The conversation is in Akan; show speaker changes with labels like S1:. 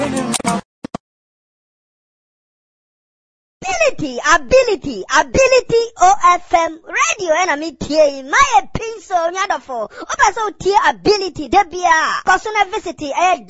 S1: Ability, OFM radio and me tea, my pencil, nyadafo, opa so tea ability, debia, cosona visity,